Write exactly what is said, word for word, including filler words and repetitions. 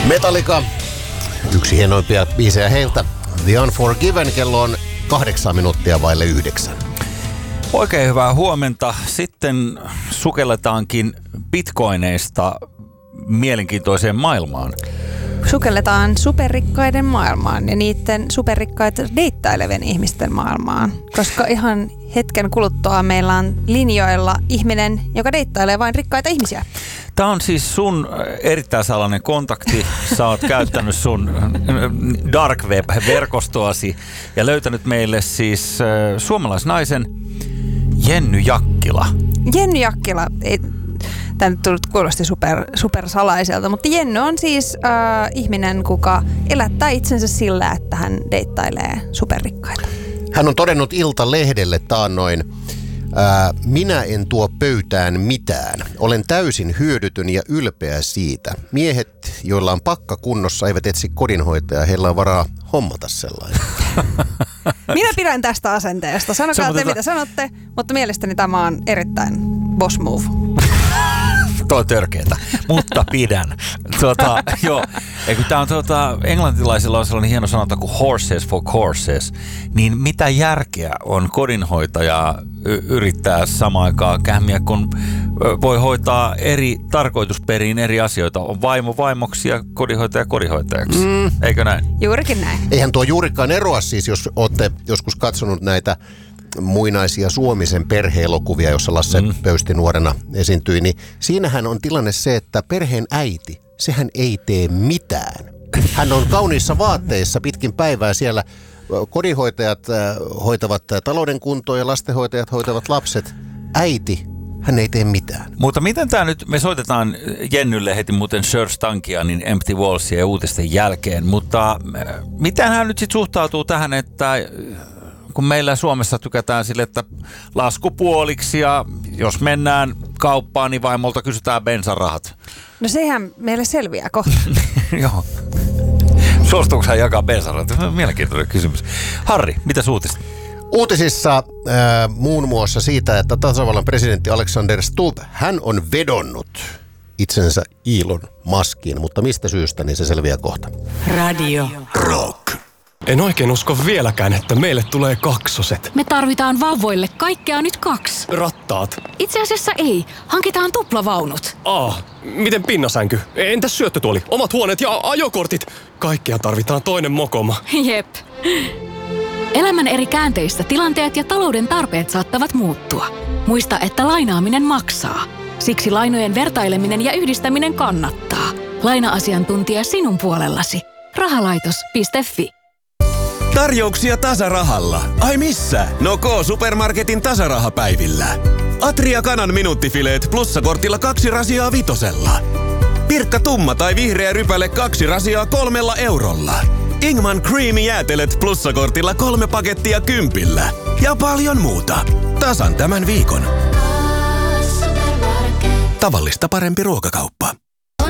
Metallica, yksi hienoimpia biisejä heiltä. The Unforgiven, kello on kahdeksan minuuttia vaille yhdeksän. Oikein hyvää huomenta. Sitten sukelletaankin bitcoineista mielenkiintoiseen maailmaan. Sukelletaan superrikkaiden maailmaan ja niiden superrikkaiden deittailevien ihmisten maailmaan. Koska ihan hetken kuluttua meillä on linjoilla ihminen, joka deittailee vain rikkaita ihmisiä. Tämä on siis sun erittäin salainen kontakti. Sä oot käyttänyt sun dark web-verkostoasi ja löytänyt meille siis suomalaisnaisen Jenny Jakkila. Jenny Jakkila. Ei, tämä nyt kuulosti super, super salaiselta, mutta Jenny on siis äh, ihminen, kuka elättää itsensä sillä, että hän deittailee superrikkaita. Hän on todennut Ilta-lehdelle taannoin: Ää, minä en tuo pöytään mitään. Olen täysin hyödytön ja ylpeä siitä. Miehet, joilla on pakka kunnossa, eivät etsi kodinhoitajaa. Heillä on varaa hommata sellainen. Minä pidän tästä asenteesta. Sanokaa te, mitä sanotte, mutta mielestäni tämä on erittäin boss move. Tuo on törkeetä, mutta pidän. Tuota, joo. Tämä on tuota, englantilaisilla on sellainen hieno sanonta kuin horses for courses. Niin mitä järkeä on kodinhoitajaa y- yrittää samaan aikaan kähmiä, kun voi hoitaa eri tarkoitusperiin eri asioita. On vaimo vaimoksi ja kodinhoitaja kodinhoitajaksi. Mm. Eikö näin? Juurikin näin. Eihän tuo juurikaan eroa siis, jos olette joskus katsonut näitä muinaisia Suomisen perhe-elokuvia, jossa Lasse mm. Pöysti nuorena esiintyi, niin siinähän on tilanne se, että perheen äiti, sehän ei tee mitään. Hän on kauniissa vaatteissa pitkin päivää siellä. Kodinhoitajat hoitavat talouden kuntoon ja lastenhoitajat hoitavat lapset. Äiti, hän ei tee mitään. Mutta miten tämä nyt, me soitetaan Jennylle heti muuten Sir Stankianin Empty Wallsia ja uutisten jälkeen, mutta miten hän nyt sitten suhtautuu tähän, että kun meillä Suomessa tykätään sille, että lasku puoliksi ja jos mennään kauppaan, niin vaimolta kysytään bensarahat. No sehän meille selviää kohta. Joo. Suostuuko hän jakaa bensarahat? Mielenkiintoinen kysymys. Harri, mitä uutista? Uutisissa äh, muun muassa siitä, että tasavallan presidentti Alexander Stubb, hän on vedonnut itsensä Elon Muskiin, mutta mistä syystä, niin se selviää kohta. Radio Rock. En oikein usko vieläkään, että meille tulee kaksoset. Me tarvitaan vauvoille kaikkea nyt kaksi. Rattaat. Itse asiassa ei. Hankitaan tuplavaunut. Ah, miten pinnasänky? Entäs syöttötuoli? Omat huoneet ja ajokortit? Kaikkea tarvitaan toinen mokoma. Jep. Elämän eri käänteissä tilanteet ja talouden tarpeet saattavat muuttua. Muista, että lainaaminen maksaa. Siksi lainojen vertaileminen ja yhdistäminen kannattaa. Laina-asiantuntija sinun puolellasi. Rahalaitos piste fi. Tarjouksia tasarahalla. Ai missä? No K-Supermarketin tasarahapäivillä. Atria kanan minuuttifileet plussakortilla kaksi rasiaa vitosella. Pirkka tumma tai vihreä rypäle kaksi rasiaa kolmella eurolla. Ingman Creamy jäätelet plussakortilla kolme pakettia kympillä. Ja paljon muuta. Tasan tämän viikon. Tavallista parempi ruokakauppa.